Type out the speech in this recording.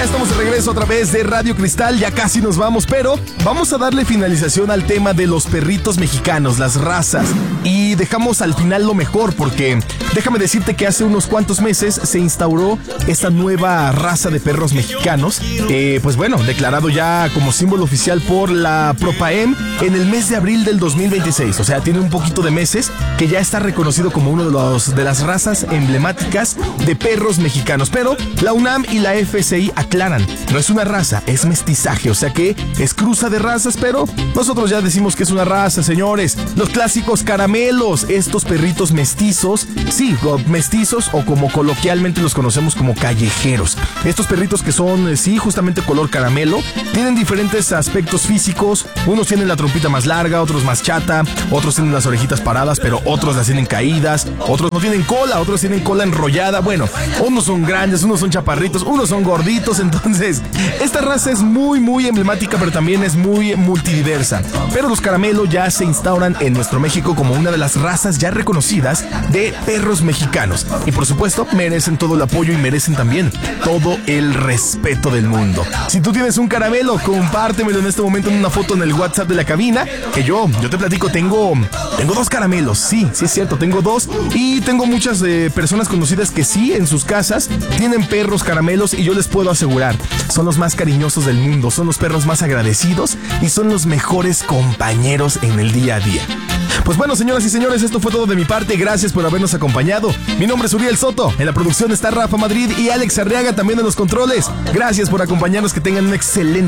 estamos de regreso a través de Radio Cristal, ya casi nos vamos, pero vamos a darle finalización al tema de los perritos mexicanos, las razas, y dejamos al final lo mejor, porque déjame decirte que hace unos cuantos meses se instauró esta nueva raza de perros mexicanos, pues bueno, declarado ya como símbolo oficial por la Propaem en el mes de abril del 2026, o sea, tiene un poquito de meses que ya está reconocido como uno de las razas emblemáticas de perros mexicanos, pero la UNAM y la FCI aclaran, no es una raza, es mestizaje, o sea que es cruza de razas, pero nosotros ya decimos que es una raza, señores. Los clásicos caramelos, estos perritos mestizos, sí, mestizos o como coloquialmente los conocemos como callejeros. Estos perritos que son, sí, justamente color caramelo, tienen diferentes aspectos físicos, unos tienen la trompita más larga, otros más chata, otros tienen las orejitas paradas, pero otros las tienen caídas, otros no tienen cola, otros tienen cola enrollada, bueno, unos son grandes, unos son chaparritos, unos son gorditos, entonces esta raza es muy emblemática, pero también es muy multidiversa. Pero los caramelo ya se instauran en nuestro México como una de las razas ya reconocidas de perros mexicanos. Y por supuesto, merecen todo el apoyo y merecen también todo el respeto del mundo. Si tú tienes un caramelo, compártemelo en este momento en una foto en el WhatsApp de la cabina, que yo te platico, tengo 2 caramelos, sí es cierto, tengo 2 y tengo muchas personas conocidas que sí, en sus casas tienen perros caramelos y yo les puedo asegurar, son los más cariñosos del mundo, son los perros más agradecidos y son los mejores compañeros en el día a día. Pues bueno, señoras y señores, esto fue todo de mi parte. Gracias por habernos acompañado. Mi nombre es Uriel Soto. En la producción está Rafa Madrid y Alex Arriaga también en los controles. Gracias por acompañarnos. Que tengan un excelente